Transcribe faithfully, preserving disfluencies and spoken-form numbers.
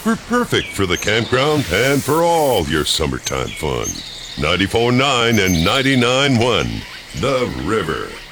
super perfect for the campground and for all your summertime fun. ninety-four point nine and ninety-nine point one, The River.